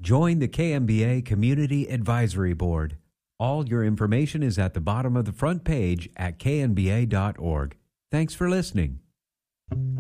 Join the KMBA Community Advisory Board. All your information is at the bottom of the front page at knba.org. Thanks for listening.